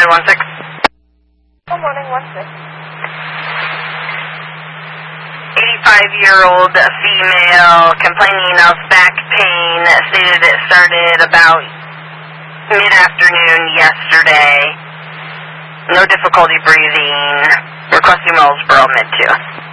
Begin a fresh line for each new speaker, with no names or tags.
16.
Good morning, 16.
85-year-old female complaining of back pain, stated it started about mid-afternoon yesterday. No difficulty breathing. Requesting Wellsboro Mid-2.